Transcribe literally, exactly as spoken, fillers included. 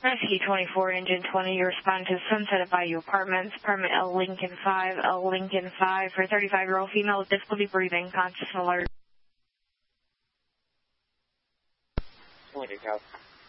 Rescue twenty-four, Engine twenty, you respond to Sunset at Bayou Apartments, apartment L Lincoln five, L Lincoln five, for thirty-five-year-old female with difficulty breathing, conscious and alert. twenty, Cal.